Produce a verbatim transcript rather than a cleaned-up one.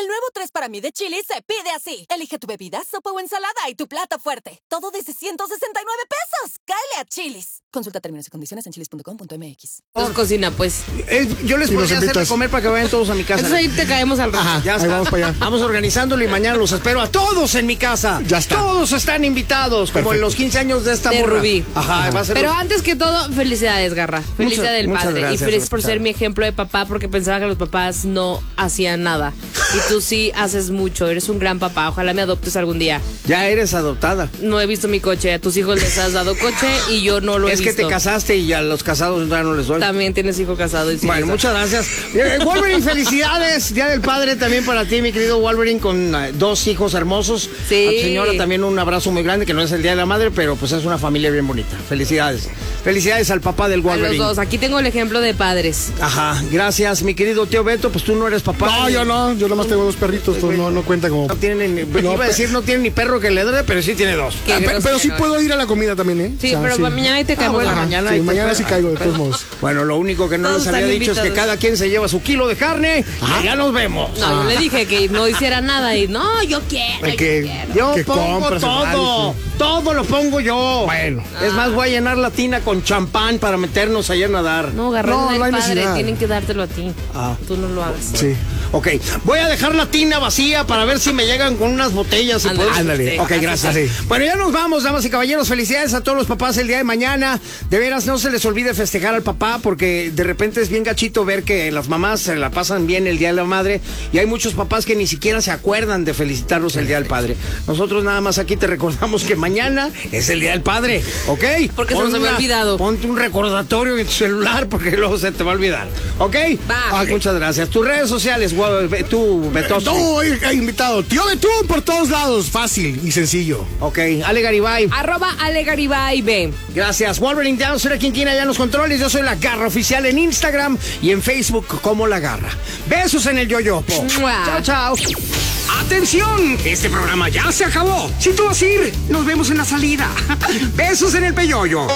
El nuevo tres para mí de Chili's se pide así. Elige tu bebida, sopa o ensalada y tu plato fuerte. Todo desde ciento sesenta y nueve pesos. ¡Cáele a Chili's! Consulta términos y condiciones en chilis punto com punto m x. Nos cocina, pues. Eh, yo les podría hacer de comer para que vayan todos a mi casa. Entonces ahí te caemos al rato. Ajá, ya está. Ahí vamos para allá. Vamos organizándolo y mañana los espero a todos en mi casa. Ya está. Todos están invitados, como Perfecto. en los quince años de esta De morra. Rubí. Ajá, va a ser. Pero antes que todo, felicidades, Garra. Felicidades del muchas padre. gracias, y felices por muchas ser mi ejemplo de papá, porque pensaba que los papás no hacían nada. Y tú sí haces mucho. Eres un gran papá. Ojalá me adoptes algún día. Ya eres adoptada. No he visto mi coche. A tus hijos les has dado coche y yo no lo he Es visto. que te casaste y a los casados ya no les doy. También tienes hijo casado. Y sí, Bueno, eso. muchas gracias. Eh, Wolverine, felicidades. Día del Padre también para ti, mi querido Wolverine, con uh, dos hijos hermosos. Sí. A tu señora también un abrazo muy grande, que no es el Día de la Madre, pero pues es una familia bien bonita. Felicidades. Felicidades al papá del A Wolverine. los dos. Aquí tengo el ejemplo de padres. Ajá, gracias, mi querido tío Beto. Pues tú no eres papá. No, yo no, yo nomás tengo dos perritos, pues no, no cuenta como... No tienen ni, No, iba a decir no tiene ni perro que le dé, pero sí tiene dos. Qué Ah, pe- grosero. pero sí puedo ir a la comida también, ¿eh? Sí, O sea, pero sí. mañana ahí te caemos. bueno, Garra. mañana Sí, ahí te mañana puede- sí caigo, de todos modos. Bueno, lo único que no Todos les había están dicho es que invitados. cada quien se lleva su kilo de carne y ya nos vemos. No, yo le dije que no hiciera nada y no, yo quiero. Hay que- yo quiero. Yo que pongo compras todo, el todo lo pongo yo. Bueno. Es más, voy a llenar la tina con champán para meternos allá a nadar. No, Garra, No, es del no hay padre. necesidad. Tienen que dártelo a ti. Ah. Tú no lo hagas. Sí. Ok, voy a dejar la tina vacía para ver si me llegan con unas botellas. y Ándale, puedo- ándale. Ok, gracias. Sí. Bueno, ya nos vamos, damas y caballeros. Felicidades a todos los papás el día de mañana. De veras, no se les olvide festejar al papá, porque de repente es bien gachito ver que las mamás se la pasan bien el día de la madre y hay muchos papás que ni siquiera se acuerdan de felicitarlos el día del padre. Nosotros nada más aquí te recordamos que mañana es el día del padre, ¿ok? Porque se nos había una- olvidado. Ponte un recordatorio en tu celular porque luego se te va a olvidar, ¿ok? Va. Ah, muchas gracias. Tus redes sociales, guau, tú, Betoso. No, hay hay invitado. Tío Betún por todos lados. Fácil y sencillo. Ok, Ale Garibay. Arroba Ale Garibay B. Gracias. Wolverine Down, soy la Quinquina, ya en los controles. Yo soy La Garra Oficial en Instagram y en Facebook como La Garra. Besos en el yoyopo. Mua. Chao, chao. ¡Atención! Este programa ya se acabó. Si tú vas a ir, nos vemos en la salida. Besos en el peyoyo.